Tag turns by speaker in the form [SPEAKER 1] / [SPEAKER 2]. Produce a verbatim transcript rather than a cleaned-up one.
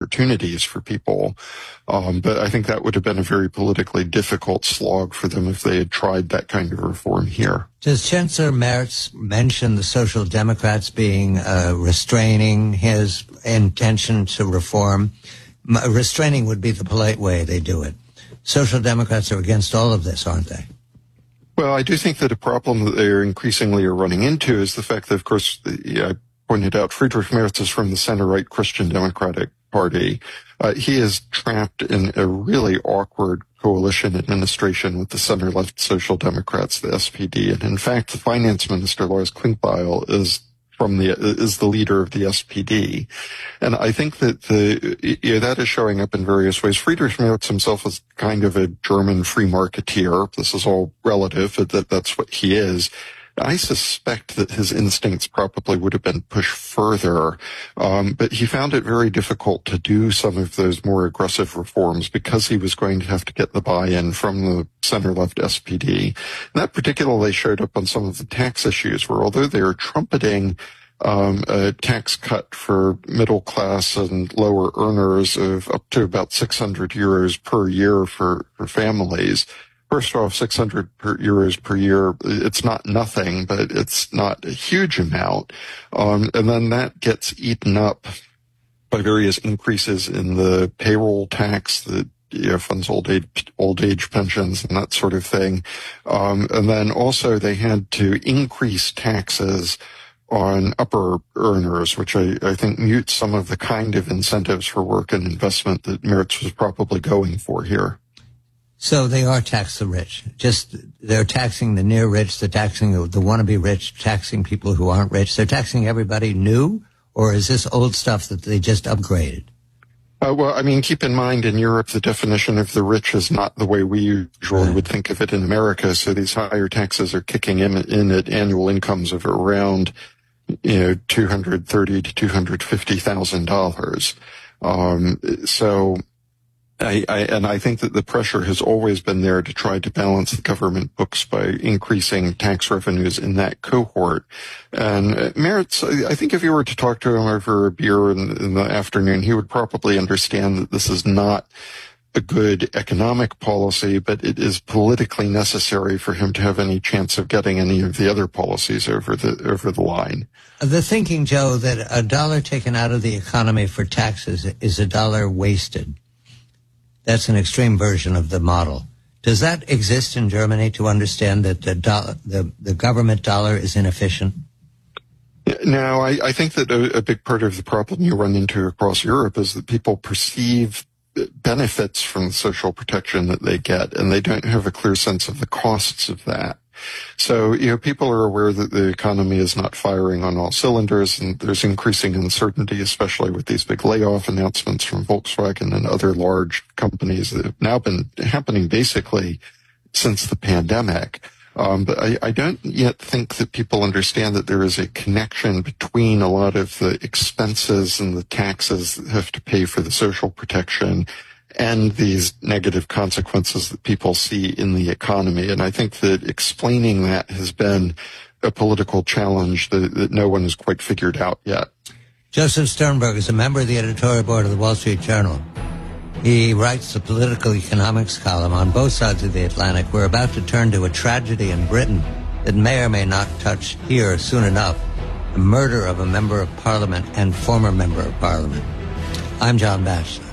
[SPEAKER 1] opportunities for people. Um, but I think that would have been a very politically difficult slog for them if they had tried that kind of reform here.
[SPEAKER 2] Does Chancellor Merz mention the Social Democrats being uh, restraining his intention to reform? M- restraining would be the polite way they do it. Social Democrats are against all of this, aren't they?
[SPEAKER 1] Well, I do think that a problem that they are increasingly are running into is the fact that, of course, I pointed out Friedrich Merz is from the center-right Christian Democratic Party. Uh, he is trapped in a really awkward coalition administration with the center-left Social Democrats, the S P D. And in fact, the finance minister, Lars Klingbeil, is from the is the leader of the S P D. And I think that the you know, that is showing up in various ways. Friedrich Merz himself is kind of a German free marketeer. This is all relative, that that's what he is. I suspect that his instincts probably would have been pushed further, um, but he found it very difficult to do some of those more aggressive reforms because he was going to have to get the buy-in from the center-left S P D. And that particularly showed up on some of the tax issues, where although they are trumpeting um, a tax cut for middle class and lower earners of up to about six hundred euros per year for, for families, first off, six hundred per euros per year, it's not nothing, but it's not a huge amount. Um, and then that gets eaten up by various increases in the payroll tax that you know, funds old age, old age pensions and that sort of thing. Um, and then also they had to increase taxes on upper earners, which I, I think mutes some of the kind of incentives for work and investment that Merz was probably going for here.
[SPEAKER 2] So they are tax the rich. Just they're taxing the near rich, they're taxing the, the wannabe rich, taxing people who aren't rich. They're taxing everybody new, or is this old stuff that they just upgraded?
[SPEAKER 1] Uh, well, I mean, keep in mind in Europe the definition of the rich is not the way we usually right. would think of it in America. So these higher taxes are kicking in, in at annual incomes of around, you know, two hundred thirty to two hundred fifty thousand dollars. Um, so. I, I, and I think that the pressure has always been there to try to balance the government books by increasing tax revenues in that cohort. And uh, Merz, I think if you were to talk to him over a beer in, in the afternoon, he would probably understand that this is not a good economic policy, but it is politically necessary for him to have any chance of getting any of the other policies over the over the line.
[SPEAKER 2] The thinking, Joe, that a dollar taken out of the economy for taxes is a dollar wasted. That's an extreme version of the model. Does that exist in Germany to understand that the, do- the, the government dollar is inefficient?
[SPEAKER 1] No, I, I think that a, a big part of the problem you run into across Europe is that people perceive benefits from social protection that they get, and they don't have a clear sense of the costs of that. So, you know, people are aware that the economy is not firing on all cylinders, and there's increasing uncertainty, especially with these big layoff announcements from Volkswagen and other large companies that have now been happening basically since the pandemic. Um, but I, I don't yet think that people understand that there is a connection between a lot of the expenses and the taxes that have to pay for the social protection and these negative consequences that people see in the economy. And I think that explaining that has been a political challenge that, that no one has quite figured out yet.
[SPEAKER 2] Joseph Sternberg is a member of the editorial board of the Wall Street Journal. He writes the political economics column on both sides of the Atlantic. We're about to turn to a tragedy in Britain that may or may not touch here soon enough, the murder of a member of parliament and former member of parliament. I'm John Batchelor.